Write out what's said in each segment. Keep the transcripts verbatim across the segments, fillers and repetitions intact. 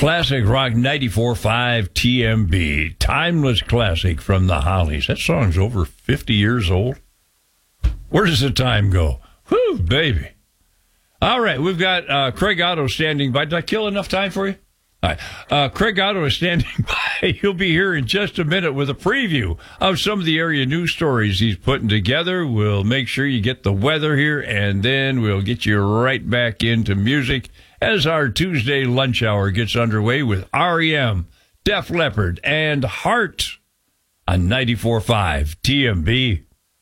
Classic Rock ninety-four point five T M B. Timeless classic from the Hollies. That song's over fifty years old. Where does the time go? Whew, baby. All right, we've got uh, Craig Otto standing by. Did I kill enough time for you? All right. Uh, Craig Otto is standing by. He'll be here in just a minute with a preview of some of the area news stories he's putting together. We'll make sure you get the weather here, and then we'll get you right back into music as our Tuesday lunch hour gets underway with R E M, Def Leppard, and Heart on ninety-four point five T M B.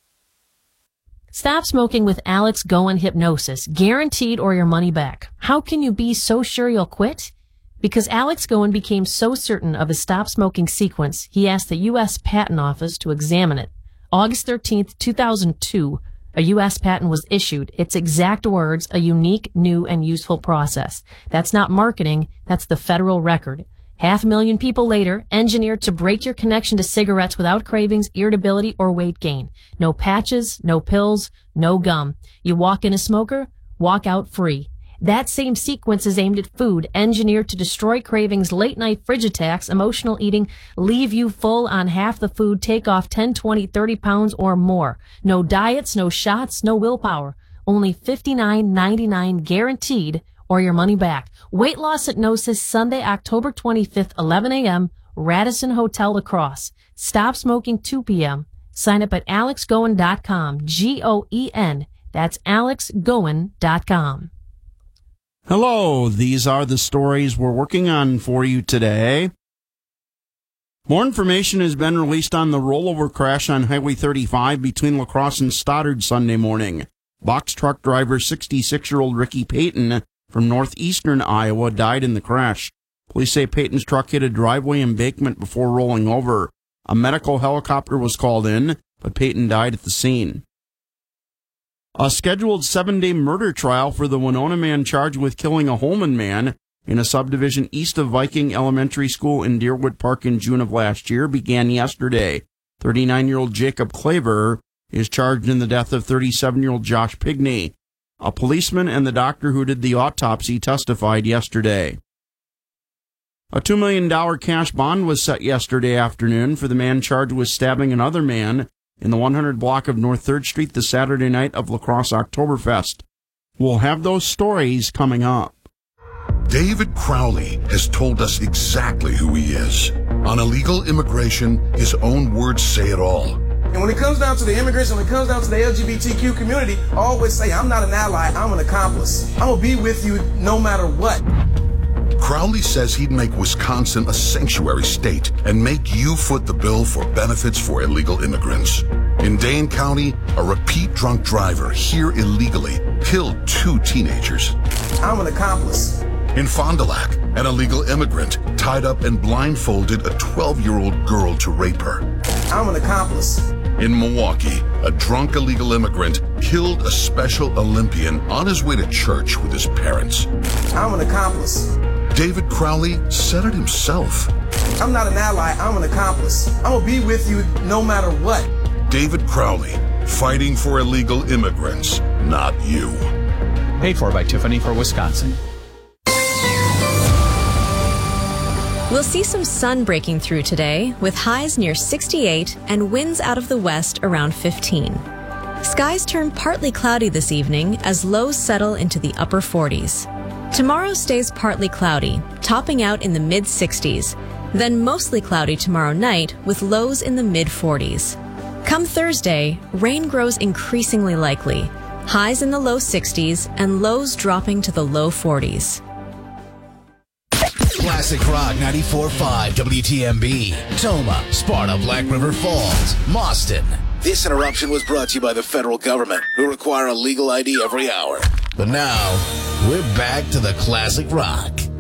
Stop smoking with Alex Goen Hypnosis, guaranteed or your money back. How can you be so sure you'll quit? Because Alex Goen became so certain of his stop smoking sequence, he asked the U S Patent Office to examine it. August thirteenth, two thousand two, a U S patent was issued. Its exact words, a unique, new, and useful process. That's not marketing, that's the federal record. Half a million people later, engineered to break your connection to cigarettes without cravings, irritability, or weight gain. No patches, no pills, no gum. You walk in a smoker, walk out free. That same sequence is aimed at food, engineered to destroy cravings, late-night fridge attacks, emotional eating, leave you full on half the food, take off ten, twenty, thirty pounds or more. No diets, no shots, no willpower. Only fifty-nine ninety-nine guaranteed or your money back. Weight Loss Hypnosis, Sunday, October twenty-fifth, eleven a.m., Radisson Hotel, La Crosse. Stop smoking, two p.m. Sign up at alex goen dot com, G O E N. That's alex goen dot com. Hello, these are the stories we're working on for you today. More information has been released on the rollover crash on Highway thirty-five between La Crosse and Stoddard Sunday morning. Box truck driver sixty-six-year-old Ricky Payton from northeastern Iowa died in the crash. Police say Payton's truck hit a driveway embankment before rolling over. A medical helicopter was called in, but Payton died at the scene. A scheduled seven-day murder trial for the Winona man charged with killing a Holman man in a subdivision east of Viking Elementary School in Deerwood Park in June of last year began yesterday. thirty-nine-year-old Jacob Claver is charged in the death of thirty-seven-year-old Josh Pigney. A policeman and the doctor who did the autopsy testified yesterday. A two million dollars cash bond was set yesterday afternoon for the man charged with stabbing another man in the one hundred block of North third Street the Saturday night of La Crosse Oktoberfest. We'll have those stories coming up. David Crowley has told us exactly who he is. On illegal immigration, his own words say it all. And when it comes down to the immigrants, and when it comes down to the L G B T Q community, I always say, I'm not an ally, I'm an accomplice. I'm going to be with you no matter what. Crowley says he'd make Wisconsin a sanctuary state and make you foot the bill for benefits for illegal immigrants. In Dane County, a repeat drunk driver here illegally killed two teenagers. I'm an accomplice. In Fond du Lac, an illegal immigrant tied up and blindfolded a twelve-year-old girl to rape her. I'm an accomplice. In Milwaukee, a drunk illegal immigrant killed a Special Olympian on his way to church with his parents. I'm an accomplice. David Crowley said it himself. I'm not an ally, I'm an accomplice. I'm going to be with you no matter what. David Crowley, fighting for illegal immigrants, not you. Paid for by Tiffany for Wisconsin. We'll see some sun breaking through today, with highs near sixty-eight and winds out of the west around fifteen. Skies turn partly cloudy this evening as lows settle into the upper forties. Tomorrow stays partly cloudy, topping out in the mid-sixties, then mostly cloudy tomorrow night with lows in the mid-forties. Come Thursday, rain grows increasingly likely, highs in the low sixties and lows dropping to the low forties. Classic Rock ninety-four point five W T M B, Toma, Sparta, Black River Falls, Mauston. This interruption was brought to you by the federal government, who require a legal I D every hour. But now, we're back to the Classic Rock.